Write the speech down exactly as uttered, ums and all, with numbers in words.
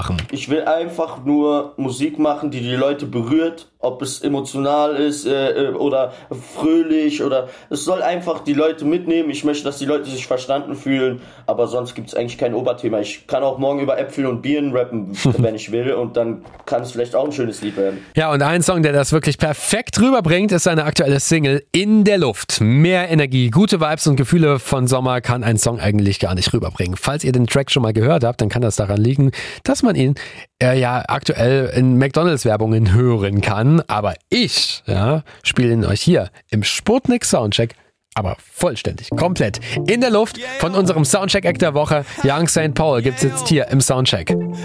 machen? Ich will einfach nur Musik machen, die die Leute berührt, ob es emotional ist äh, oder fröhlich oder es soll einfach die Leute mitnehmen. Ich möchte, dass die Leute sich verstanden fühlen, aber sonst gibt es eigentlich kein Oberthema. Ich kann auch morgen über Äpfel und Birnen rappen, wenn ich will, und dann kann es vielleicht auch ein schönes Lied werden. Ja, und ein Song, der das wirklich perfekt rüberbringt, ist seine aktuelle Single In der Luft. Mehr Energie, gute Vibes und Gefühle von Sommer kann ein Song eigentlich gar nicht rüberbringen. Falls ihr den Track schon mal gehört habt, dann kann das daran liegen, dass man ihn äh, ja aktuell in McDonalds-Werbungen hören kann. Aber ich ja, spiele ihn euch hier im Sputnik Soundcheck, aber vollständig, komplett in der Luft von unserem Soundcheck-Act der Woche. Young Saint Paul gibt's jetzt hier im Soundcheck.